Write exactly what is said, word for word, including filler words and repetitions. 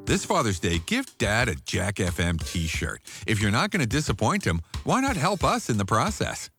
This Father's Day, give Dad a Jack F M t-shirt. If you're not going to disappoint him, why not help us in the process?